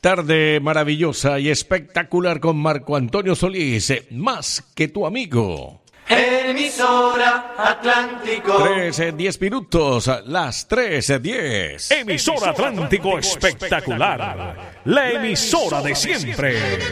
Tarde maravillosa y espectacular con Marco Antonio Solís, más que tu amigo. Emisora Atlántico. 10 minutos, las 13:10. Emisora Atlántico espectacular. La emisora de siempre.